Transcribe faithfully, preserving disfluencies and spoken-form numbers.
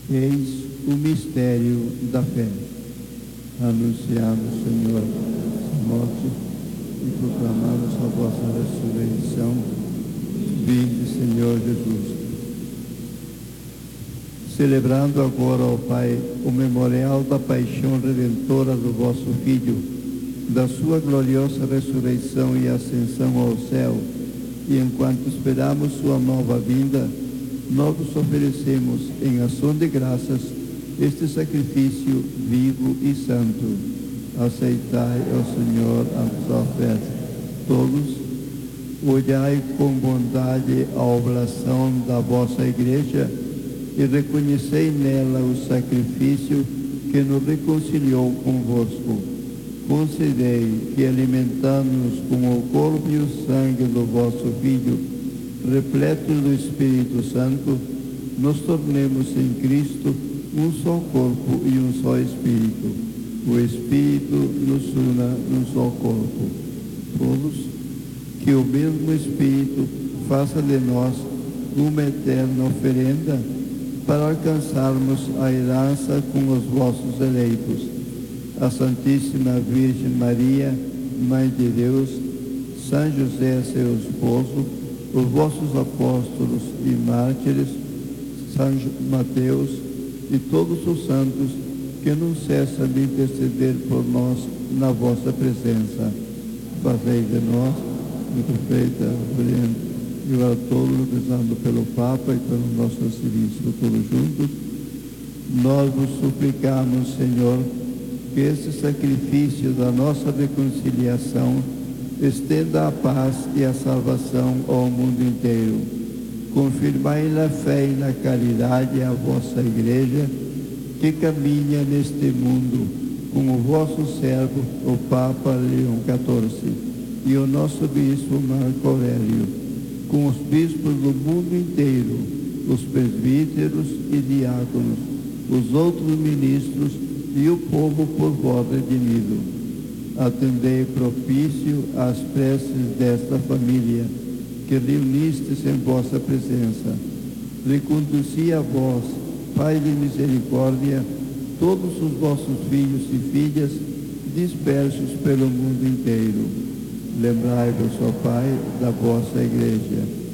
Eis o mistério da fé. Anunciamos, Senhor, a morte e proclamamos a vossa ressurreição. Vinde, Senhor Jesus. Celebrando agora, ó Pai, o memorial da paixão redentora do vosso Filho, da sua gloriosa ressurreição e ascensão ao céu, e enquanto esperamos sua nova vinda, nós vos oferecemos em ação de graças este sacrifício vivo e santo. Aceitai, ó Senhor, a nossa oferta. Todos, olhai com bondade a oblação da vossa Igreja e reconhecei nela o sacrifício que nos reconciliou convosco. Concedei que, alimentando-nos com o corpo e o sangue do vosso Filho, repletos do Espírito Santo, nos tornemos em Cristo um só corpo e um só Espírito. O Espírito nos una num só corpo. Todos, que o mesmo Espírito faça de nós uma eterna oferenda para alcançarmos a herança com os vossos eleitos. A Santíssima Virgem Maria, Mãe de Deus, São José, seu esposo, os vossos apóstolos e mártires, São Mateus e todos os santos que não cessam de interceder por nós na vossa presença. Fazei de nós, muito feita, brilhante, e agora todos rezando pelo Papa e pelo nosso arcebispo, todos juntos, nós vos suplicamos, Senhor, que esse sacrifício da nossa reconciliação estenda a paz e a salvação ao mundo inteiro. Confirmai na fé e na caridade a vossa Igreja, que caminha neste mundo com o vosso servo, o Papa Leão quatorze, e o nosso bispo Marco Aurélio, com os bispos do mundo inteiro, os presbíteros e diáconos, os outros ministros e o povo por vós redimido. Atendei propício às preces desta família, que reunistes em vossa presença. Reconduzi a vós, Pai de misericórdia, todos os vossos filhos e filhas dispersos pelo mundo inteiro. Lembrai-vos, ó Pai, da vossa Igreja.